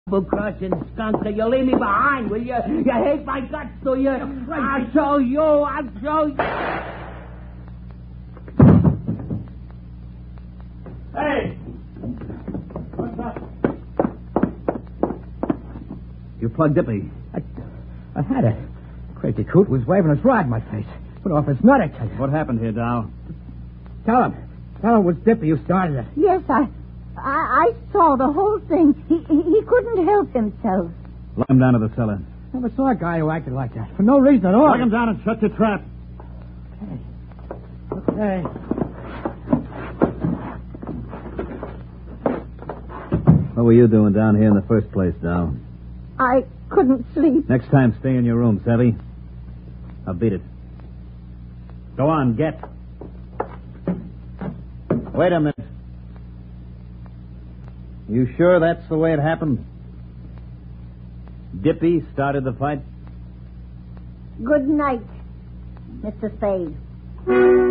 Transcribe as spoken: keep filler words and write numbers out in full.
crushing skunker. You leave me behind, will you? You hate my guts, do you? I'll show you. I'll show you. Hey! What's up? You plugged Dippy. I, I had it. Crazy coot was waving his rod in my face. Put off his nut, I tell you. What happened here, Dow? Tell him. Tell him it was Dippy who started it. Yes, I, I, I saw the whole thing. He, he, he couldn't help himself. Let him down to the cellar. Never saw a guy who acted like that. For no reason at all. Plug him down and shut your trap. Okay. What were you doing down here in the first place, Dow? I couldn't sleep. Next time, stay in your room, savvy? Now beat it. Go on, get. Wait a minute. You sure that's the way it happened? Dippy started the fight? Good night, Mister Spade.